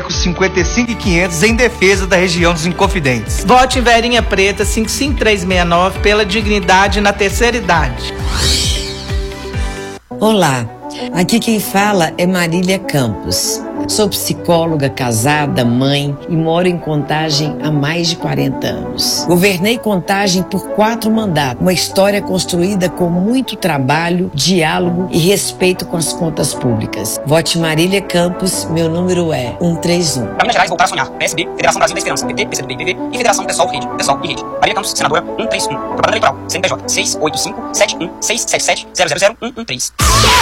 PRODECO 55.500 em defesa da região dos Inconfidentes. Vote em Verinha Preta 55369 pela dignidade na terceira idade. Olá, aqui quem fala é Marília Campos. Sou psicóloga, casada, mãe e moro em Contagem há mais de 40 anos. Governei Contagem por 4 mandatos, uma história construída com muito trabalho, diálogo e respeito com as contas públicas. Vote Marília Campos, meu número é 131. Para Minas Gerais, voltar a sonhar. PSB, Federação Brasil da Esperança, PT, PCdoB, PV e Federação Pessoal e Rede. Marília Campos, senadora 131. Propaganda eleitoral, CNPJ 685-71-677-000-113.